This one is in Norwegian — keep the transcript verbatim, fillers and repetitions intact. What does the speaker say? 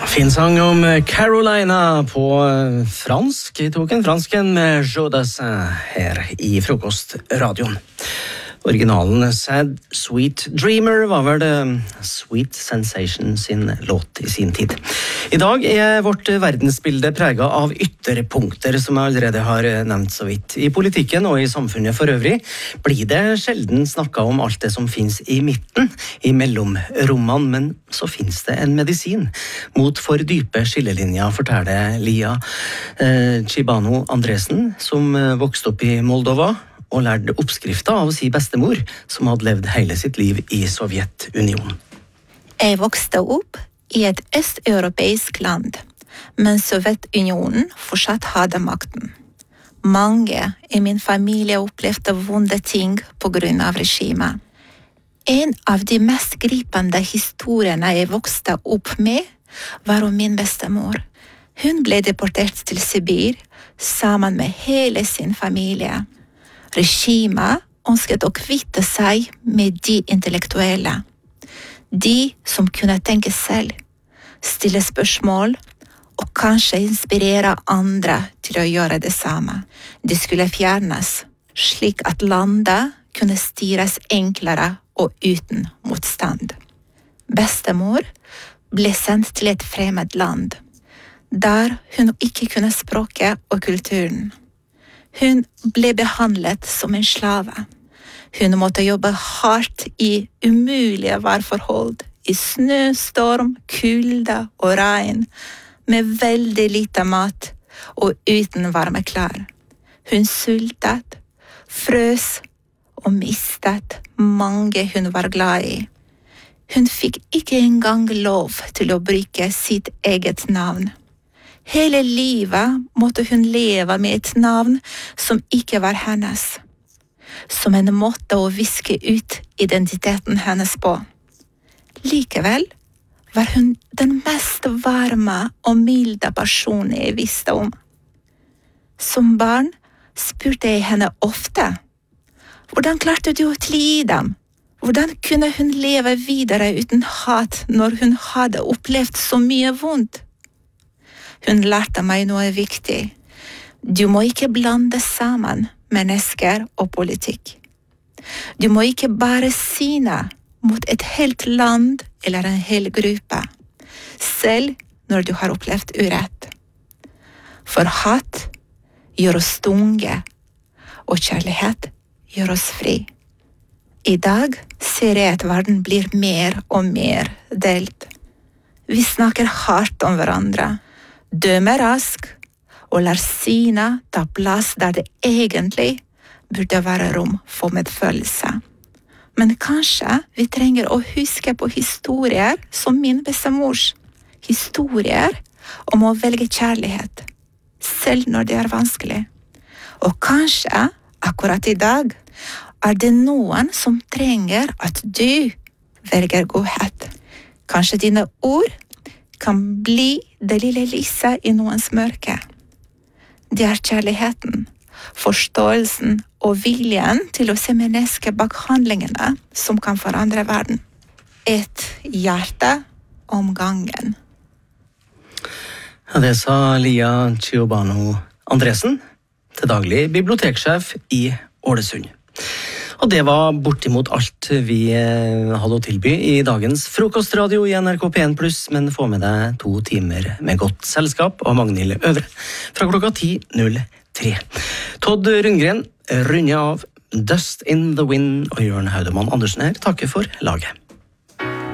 Fin sang om Carolina på fransk. Jeg tok en fransken med Jodassin her i frokostradioen. Originalen Sad Sweet Dreamer var vel det Sweet Sensation sin låt i sin tid. I dag er vårt verdensbilde preget av ytterpunkter som jeg allerede har nevnt så vidt. I politikken og i samfunnet for øvrig blir det sjelden snakket om alt det som finnes i midten, i mellomrommene, men så finnes det en medisin mot for dype skillelinjer, forteller Lia eh, Chibano Andresen, som vokste opp i Moldova, og lærte oppskrifter av sin bestemor, som hadde levd hele sitt liv i Sovjetunionen. Jeg vokste opp i et østeuropeisk land, men Sovjetunionen fortsatt hadde makten. Mange i min familie opplevde vonde ting på grunn av regimet. En av de mest gripende historiene jeg vokste opp med, var om min bestemor. Hun ble deportert til Sibir sammen med hele sin familie. Regimet ønsket å kvitte seg med de intellektuelle. De som kunne tenke selv, stille spørsmål og kanskje inspirere andre til å gjøre det samme. De skulle fjernes, slik at landet kunne styres enklere og uten motstand. Bestemor ble sendt til et fremmed land, der hun ikke kunne språket og kulturen. Hun ble behandlet som en slave. Hun måtte jobbe hardt i umulige værforhold, i snø, storm, kulde og regn, med veldig lite mat og uten varme klær. Hun sultet, frøs og mistet mange hun var glad i. Hun fikk ikke engang lov til å bruke sitt eget navn. Hele livet måtte hun leve med et navn som ikke var hennes, som en måte å viske ut identiteten hennes på. Likevel var hun den mest varme og milde personen jeg visste om. Som barn spurte jeg henne ofte, hvordan klarte du å tilgi dem? Hvordan kunne hun leve videre uten hat når hun hadde opplevd så mye vondt? Hun lærte meg noe viktig. Du må ikke blande sammen mennesker og politikk. Du må ikke bare sine mot et helt land eller en hel gruppe, selv når du har opplevd urett. For hat gjør oss tunge, og kjærlighet gjør oss fri. I dag ser jeg at verden blir mer og mer delt. Vi snakker hardt om hverandre, dømer rask og lar sine ta plass der det egentlig burde være rom for medfølelse. Men kanskje vi trenger å huske på historier som min bestemors. Historier om å velge kjærlighet, selv når det er vanskelig. Og kanskje akkurat i dag er det noen som trenger at du velger godhet. Kanskje dine ord kan bli det lille lyset i noens mørke. Det er kjærligheten, forståelsen og viljen til å se mennesker bak handlingene som kan forandre verden. Et hjerte om gangen. Ja, det sa Lia Chibano Andresen, til daglig biblioteksjef i Ålesund. Og det var bortimot alt vi hadde å tilby i dagens frokostradio i N R K P en pluss, men få med deg to timer med godt selskap av Magnhild Øvre fra klokka ti null tre. Todd Rundgren runder av Dust in the Wind, og Jørn Haudemann Andersen her takker for laget.